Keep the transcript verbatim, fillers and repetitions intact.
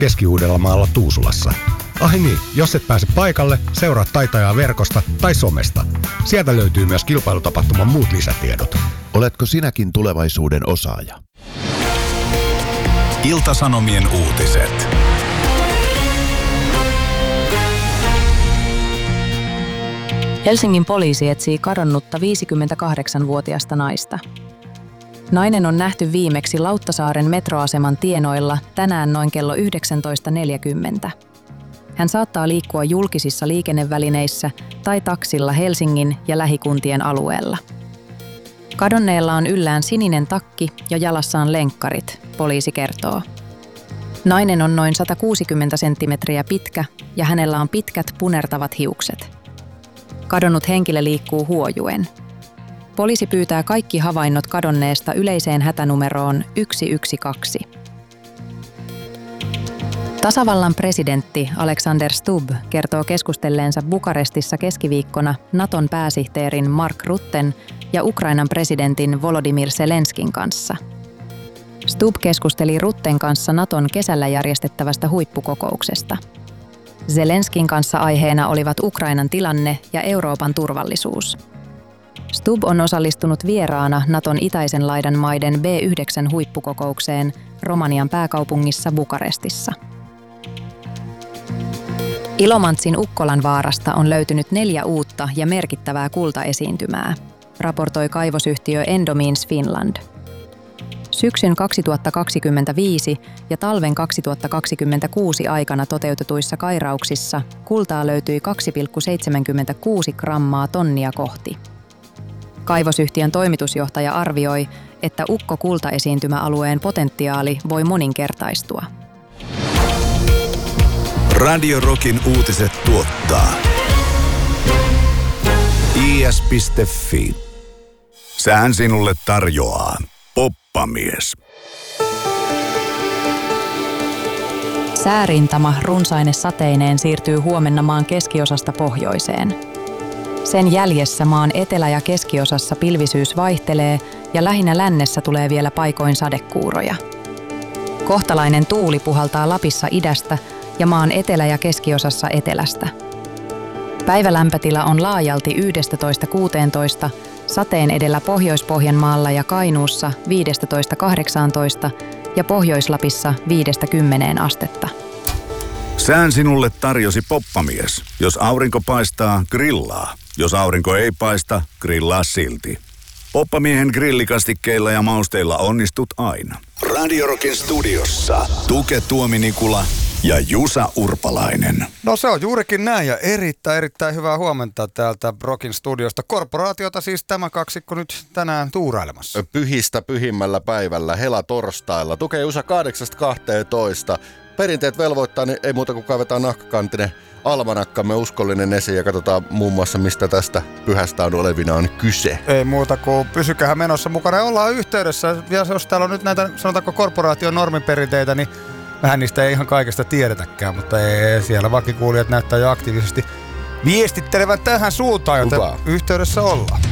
Keski-Uudellamaalla Tuusulassa. Ai niin, jos et pääse paikalle, seuraa taitajaa verkosta tai somesta. Sieltä löytyy myös kilpailutapahtuman muut lisätiedot. Oletko sinäkin tulevaisuuden osaaja? Ilta-Sanomien uutiset. Helsingin poliisi etsii kadonnutta viisikymmentäkahdeksanvuotiasta naista. Nainen on nähty viimeksi Lauttasaaren metroaseman tienoilla tänään noin kello yhdeksäntoista neljäkymmentä. Hän saattaa liikkua julkisissa liikennevälineissä tai taksilla Helsingin ja lähikuntien alueella. Kadonneella on yllään sininen takki ja jalassaan lenkkarit, poliisi kertoo. Nainen on noin sata kuusikymmentä senttimetriä pitkä ja hänellä on pitkät punertavat hiukset. Kadonnut henkilö liikkuu huojuen. Poliisi pyytää kaikki havainnot kadonneesta yleiseen hätänumeroon yksi yksi kaksi. Tasavallan presidentti Alexander Stubb kertoo keskustelleensa Bukarestissa keskiviikkona Naton pääsihteerin Mark Rutten ja Ukrainan presidentin Volodymyr Zelenskin kanssa. Stubb keskusteli Rutten kanssa Naton kesällä järjestettävästä huippukokouksesta. Zelenskin kanssa aiheena olivat Ukrainan tilanne ja Euroopan turvallisuus. Stubb on osallistunut vieraana Naton itäisen laidan maiden B yhdeksän huippukokoukseen Romanian pääkaupungissa Bukarestissa. Ilomantsin Ukkolanvaarasta on löytynyt neljä uutta ja merkittävää kultaesiintymää, raportoi kaivosyhtiö Endomines Finland. Syksyn kaksituhattakaksikymmentäviisi ja talven kaksituhattakaksikymmentäkuusi aikana toteutetuissa kairauksissa kultaa löytyi kaksi pilkku seitsemänkymmentäkuusi grammaa tonnia kohti. Kaivosyhtiön toimitusjohtaja arvioi, että Ukko-kultaesiintymäalueen potentiaali voi moninkertaistua. Radio Rockin uutiset tuottaa I S piste F I. Sään sinulle tarjoaa Poppamies. Säärintama runsaine sateineen siirtyy huomenna maan keskiosasta pohjoiseen. Sen jäljessä maan etelä- ja keskiosassa pilvisyys vaihtelee ja lähinnä lännessä tulee vielä paikoin sadekuuroja. Kohtalainen tuuli puhaltaa Lapissa idästä ja maan etelä- ja keskiosassa etelästä. Päivälämpötila on laajalti yksitoista kuusitoista, sateen edellä Pohjois-Pohjanmaalla ja Kainuussa viisitoista kahdeksantoista ja Pohjois-Lapissa viidestä kymmeneen astetta. Sään sinulle tarjosi Poppamies. Jos aurinko paistaa, grillaa. Jos aurinko ei paista, grillaa silti. Poppamiehen grillikastikkeilla ja mausteilla onnistut aina. Radio Rockin studiossa Tuke Tuominikula ja Jusa Urpalainen. No se on juurikin näin ja erittäin, erittäin hyvää huomenta täältä Rockin studiosta. Korporaatiota siis tämä kaksikko nyt tänään tuurailemassa. Pyhistä pyhimmällä päivällä, helatorstailla. Tuke Jusa kahdeksasta kahteentoista. Perinteet velvoittaa, niin ei muuta kuin kaivetaan nahkakantinen almanakkamme uskollinen esiin ja katsotaan muun muassa, mistä tästä pyhästä on olevinaan kyse. Ei muuta kuin pysykähän menossa mukana ja ollaan yhteydessä. Ja jos täällä on nyt näitä, sanotaanko korporaation normiperinteitä, niin vähän niistä ei ihan kaikesta tiedetäkään, mutta ei, siellä vakikuulijat näyttää jo aktiivisesti viestittelevän tähän suuntaan, joten Kuka? yhteydessä ollaan.